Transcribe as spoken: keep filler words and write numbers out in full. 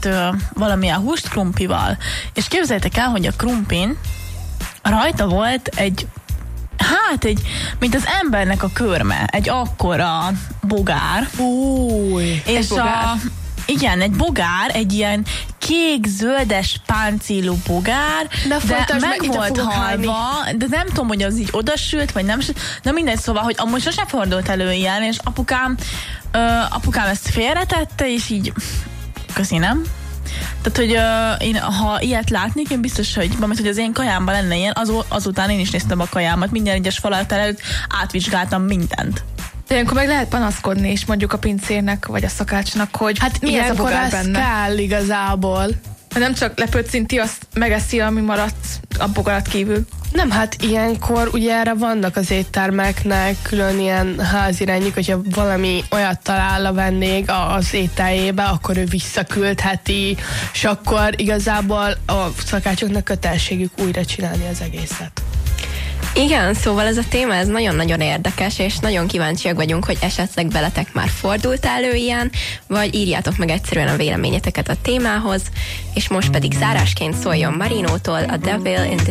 ö, valamilyen húst krumpival, és képzeljétek el, hogy a krumpin rajta volt egy, hát egy, mint az embernek a körme, egy akkora bogár. Új, és egy bogár. A, igen, egy bogár, egy ilyen kék-zöldes páncélú bogár, de, de meg meg volt halva, de nem tudom, hogy az így odasült, vagy nem, de mindegy, szóval, hogy amúgy sosem fordult elő ilyen, és apukám, ö, apukám ezt félretette, és így, köszi, nem? Tehát, hogy uh, én, ha ilyet látnék, én biztos, hogy, mert hogy az én kajámban lenne ilyen, az, azután én is néztem a kajámat, minden egyes falattal előtt átvizsgáltam mindent. De ilyenkor meg lehet panaszkodni is mondjuk a pincérnek, vagy a szakácsnak, hogy hát mi ez a bogár ez benne. kell igazából. Nem csak lepőcinti, azt megeszi, ami maradt a bogarat kívül. Nem, hát ilyenkor ugye erre vannak az éttermeknek külön ilyen házirányok, hogyha valami olyat talál a vendég az ételjébe, akkor ő visszaküldheti, és akkor igazából a szakácsoknak kötelességük újra csinálni az egészet. Igen, szóval ez a téma ez nagyon-nagyon érdekes, és nagyon kíváncsiak vagyunk, hogy esetleg veletek már fordult elő ilyen, vagy írjátok meg egyszerűen a véleményeteket a témához, és most pedig zárásként szóljon Marinótól a Devil in the